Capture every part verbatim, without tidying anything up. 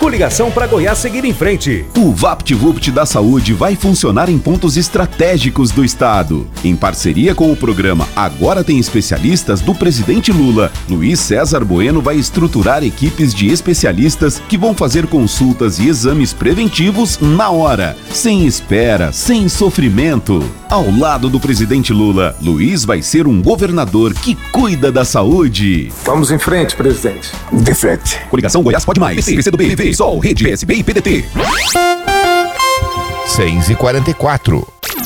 Coligação para Goiás seguir em frente. O VaptVupt da Saúde vai funcionar em pontos estratégicos do estado. Em parceria com o programa Agora Tem Especialistas do presidente Lula, Luiz César Bueno vai estruturar equipes de especialistas que vão fazer consultas e exames preventivos na hora, sem espera, sem sofrimento. Ao lado do presidente Lula, Luiz vai ser um governador que cuida da saúde. Vamos em frente, presidente. De frente. Coligação Goiás Pode Mais. P C do B, P V, Sol, Rede, P S B e P D T. seis e quarenta e quatro.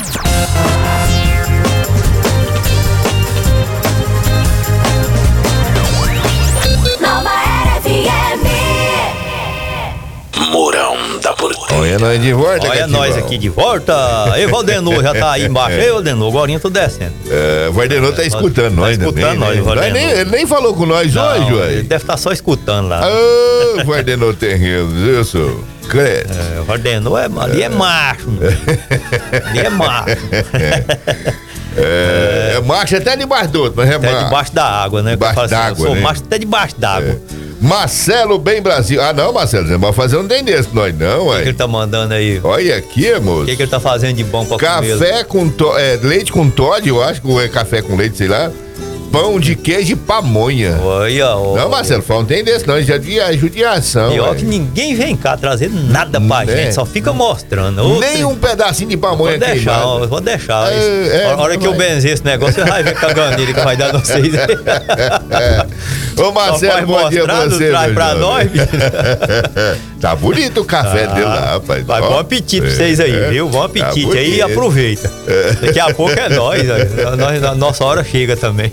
Mourão da Porteira. Olha nós de volta. Olha nós aqui de volta. E Valdenor já tá aí embaixo. Ei, Valdenor, agora tô descendo. É, o Valdenor tá escutando tá nós escutando também, nós, né? Valdenor. Nem, ele nem falou com nós Não, hoje, ué. ele deve estar só escutando lá. Ô, oh, Valdenor Terreno, isso. Credo. É, o Valdenor é, ali é macho. Ali é macho. É, é macho até debaixo do outro, mas é Até macho. debaixo da água, né? Debaixo assim, d'água, eu sou né? macho até debaixo d'água. É. Marcelo Bem Brasil. Ah, não, Marcelo, você não vai fazer um tem desse nós não, O ué. que ele tá mandando aí? Olha aqui, moço. O que, que ele tá fazendo de bom pra comer? Café com to... é, leite com Toddy, eu acho que é café com leite, sei lá. Pão de queijo e pamonha. Olha, ó. Não, Marcelo, fala, não tem desse não, já de judiação. Pior ué. que ninguém vem cá trazer nada pra Né? gente, só fica mostrando. Ô, Nem tem- um pedacinho de pamonha Vou deixar, queimada. ó, vou deixar. É, isso. é, a hora que vai. eu benzer esse negócio, você vai ver com a ganeira que vai dar vocês aí. Ô, Marcelo, Só bom faz dia pra mostrado, você, traz meu pra jovem. nós, bicho. Tá bonito o café Ah, dele lá, rapaz. Vai, Ó, bom apetite pra é, vocês aí, é. viu? Bom Tá apetite aí e bonito. aproveita. Daqui a pouco é nós, ó. nós, a nossa hora chega também.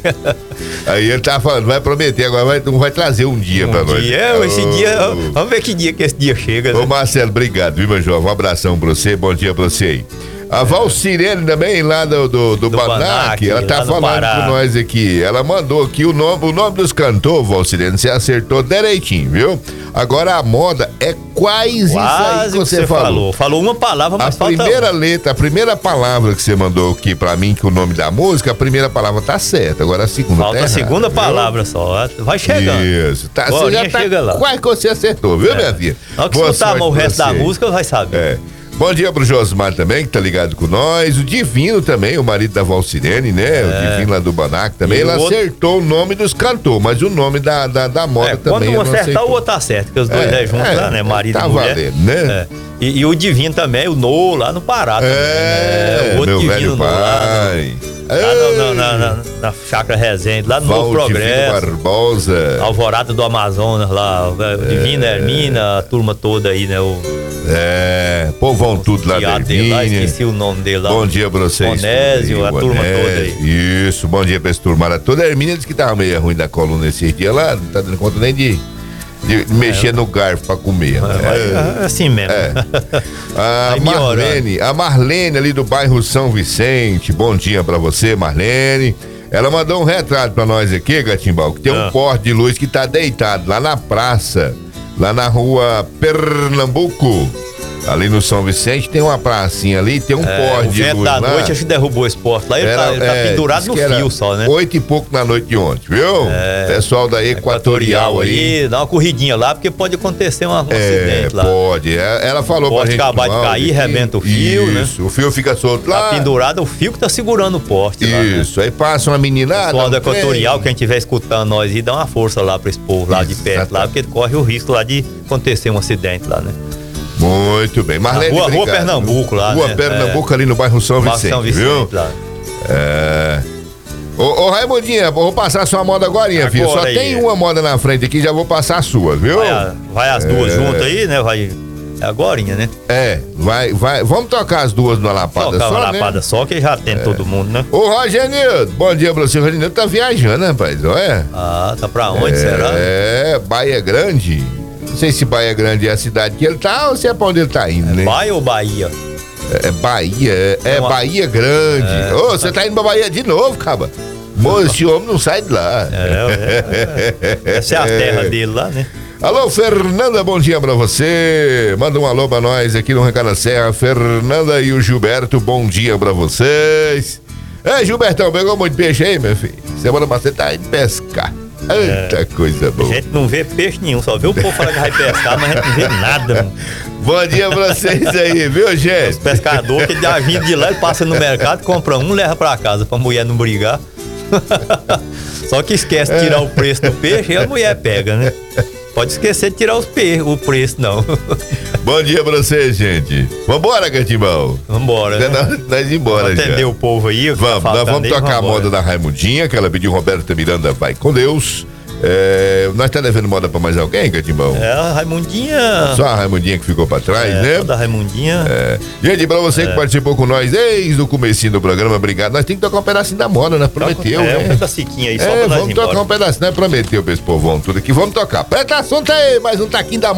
Aí ele tá falando, vai prometer, agora vai, vai trazer um dia pra Um nós. dia, esse Ô, dia, vamos ver que dia que esse dia chega. Ô, Né? Marcelo, obrigado, viu, meu jovem? Um abração pra você, bom dia pra você aí. A Valcirene também, lá do, do, do, Do Banac, Banac, ela tá lá no falando Pará. com nós aqui. Ela mandou aqui o nome, o nome dos cantores, Valcirene, você acertou direitinho, viu? Agora a moda é quase, isso aí Quase que o que você, falou. Falou uma palavra, A mas falta primeira uma. letra, a primeira palavra que você mandou aqui pra mim, que o nome da música, a primeira palavra tá certa, agora a segunda Falta tá a segunda errada, viu? palavra só. Vai chegando. Isso, tá, você Bolinha já tá chega lá. quase que você acertou, viu, minha filha? Na hora que Boa escutar sorte o pra resto da você. música, vai saber. É. Bom dia pro Josmar também, que tá ligado com nós. O Divino também, o marido da Valcirene, né? O Divino lá do Banac também. E Ele o outro- acertou o nome dos cantores, mas o nome da, da, da moda É, também. quando um eu não acertar, acertou. o outro acerta, porque os dois É, é, juntos é, lá, né? Marido tá e mulher. valendo, né? É. E, e o Divino também, o No lá no Pará também. É, né? O outro meu Divino velho No lá, pai. lá no- na, na, na, na Chácara Resende, lá no Novo Val Divino Progresso. Barbosa. Alvorada do Amazonas lá, o Divino, Hermina, a turma toda aí, né? O É, povão tudo lá da criado dele lá, Hermínia. esqueci o nome dele lá. Bom dia pra vocês. Onésio, tudo aí, a o turma Onésio. toda aí. Isso, bom dia pra esse turmada toda. A Hermínia disse que tava meio ruim da coluna esses dias lá, não tá dando conta nem de, de mexer no garfo pra comer. Mas né? é assim mesmo. É. A Vai melhorando. Marlene, a Marlene ali do bairro São Vicente, bom dia pra você, Marlene. Ela mandou um retrato pra nós aqui, Gatimbal, que tem um Ah. poste de luz que tá deitado lá na praça, lá na rua Pernambuco. Ali no São Vicente tem uma pracinha ali, tem um É, poste o de vento luz da lá. noite acho que derrubou esse poste lá. Ele Era, tá, ele tá é, pendurado diz no que era fio só, né? Oito e pouco na noite de ontem, viu? Pessoal da Equatorial aí. Dá uma corridinha lá, porque pode acontecer um É, acidente lá. pode. É, Ela falou Pode pra gente. acabar de no áudio cair, aqui. rebenta o fio, né? Isso, o fio fica solto lá. Tá pendurado, o fio que tá segurando o poste lá, né? Isso, aí passa uma meninada. Pessoal um da Equatorial, trem. quem estiver escutando nós aí, dá uma força lá pra esse povo lá de perto, lá, porque corre o risco lá de acontecer um acidente lá, né? Muito bem. Marlene, rua, rua obrigado. Pernambuco lá, Rua né? Pernambuco, ali no bairro São Bairro Vicente, São Vicente, viu? lá. É. Ô, ô Raimundinha, vou passar a sua moda agora, filho. Só Agora aí. tem uma moda na frente aqui, já vou passar a sua, viu? Vai, a- vai as duas É. juntas aí, né? Vai. É agorinha, né? É, vai, vai. Vamos tocar as duas numa lapada Tocar só, uma né? lapada só, que já tem todo mundo, né? Ô, Rogenildo, bom dia pra você. O Rogenildo tá viajando, rapaz, olha. Ah, tá pra onde, é, será? É, Baía Grande. Não sei se Baía Grande é a cidade que ele tá ou se é pra onde ele tá indo, né? Bahia ou Bahia? É, é Bahia, é, é uma- Bahia Grande. É. Ô, você tá indo pra Bahia de novo, caba. Moço, esse homem não sai de lá. É, é, é. Essa é a terra dele lá, né? Alô, Fernanda, bom dia pra você. Manda um alô pra nós aqui no Recanto da Serra. Fernanda e o Gilberto, bom dia pra vocês. É, Gilbertão, pegou muito peixe aí, meu filho? Semana passada você tá indo pescar. Eita, é. coisa A boa. gente não vê peixe nenhum, só vê o povo falar que vai pescar, mas a gente não vê nada, mano. Bom dia pra vocês aí, viu, gente? Os pescadores que dá vindo de lá, ele passa no mercado, compra um, leva pra casa pra mulher não brigar. Só que esquece de tirar o preço do peixe e a mulher pega, né? Pode esquecer de tirar os pe- o preço, não. Bom dia pra vocês, gente. Vambora, Catimbão. Vambora, né? Nós, nós ir embora, vamos atender já. o povo aí. Vamos, nós vamos aí, tocar a moda da Raimundinha, que ela pediu. Roberta Miranda, vai com Deus. É, nós tá devendo moda pra mais alguém, Catimbão? É, a Raimundinha. Só a Raimundinha que ficou pra trás, é, né? só da Raimundinha. É. Gente, pra você É. que participou com nós desde o comecinho do programa, obrigado. Nós temos que tocar um pedacinho da moda, né? Prometeu, é, né? um pedacinho aí, só É, pra nós vamos ir embora. tocar um pedacinho, né? Prometeu pra esse povão tudo aqui. Vamos tocar. Presta assunto aí, mais um taquinho da moda.